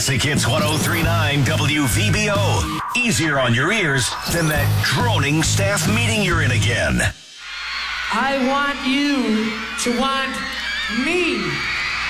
Classic Hits 1039 WVBO. Easier on your ears than that droning staff meeting you're in again. I want you to want me.